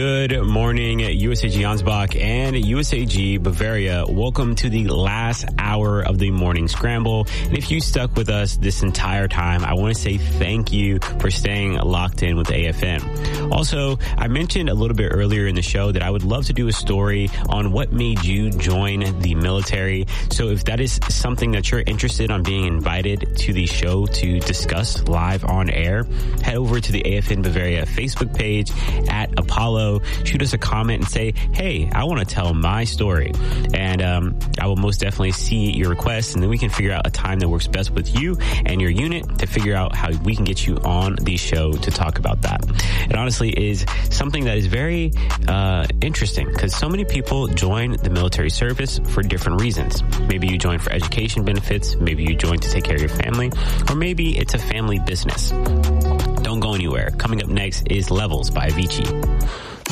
Good morning, USAG Ansbach and USAG Bavaria. Welcome to the last hour of the morning scramble. And if you stuck with us this entire time, I want to say thank you for staying locked in with AFN. Also, I mentioned a little bit earlier in the show that I would love to do a story on what made you join the military. So if that is something that you're interested in being invited to the show to discuss live on air, head over to the AFN Bavaria Facebook page at Apollo. Shoot us a comment and say, hey, I want to tell my story. And I will most definitely see your request, and then we can figure out a time that works best with you and your unit to figure out how we can get you on the show to talk about that. It honestly is something that is very interesting because so many people join the military service for different reasons. Maybe you join for education benefits, maybe you join to take care of your family, or maybe it's a family business. Don't go anywhere. Coming up next is Levels by Avicii.